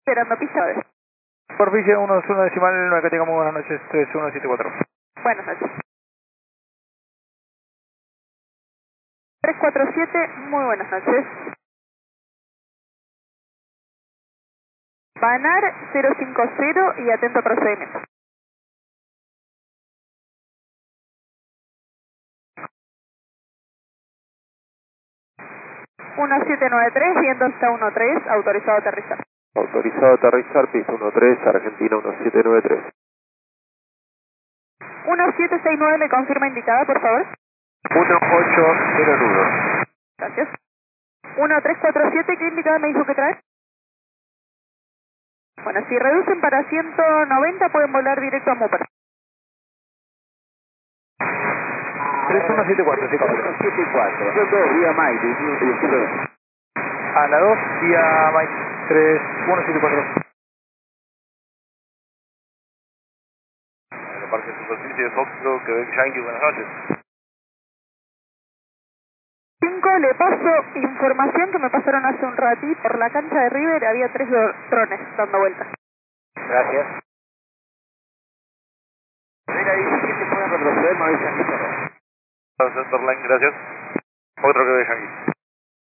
Esperando pista. Superficie 1 decimal 9, que tengamos buenas noches, 3174. Buenas noches. 347, muy buenas noches. Banar 050 y atento a procedimiento. Uno 793, viento hasta 13, autorizado a aterrizar. Autorizado a aterrizar, pista 13, Argentina 1793. 1769, me confirma indicada, por favor. 1801. Gracias. 1347, ¿qué indicada me dijo que trae? Bueno, si reducen para 190 pueden volar directo a Mupper. 3174, sí, correcto. 74. Yo 2, vía Mike, 19. A la 2, vía Mike 3174. Parque Superficie de Foxtrot, Quebec Yankee, buenas noches. 5, le paso información que me pasaron hace un ratito. Por la cancha de River había 3 drones dando vueltas. Gracias. Ven ahí, si te pueden retroceder, me avisan que cerró. Centerline, gracias. Otro Quebec Yankee.